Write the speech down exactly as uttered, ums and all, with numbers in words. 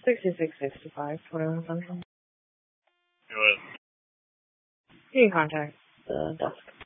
sixty-six sixty-five, twenty-one Central. Go ahead. You can contact the desk.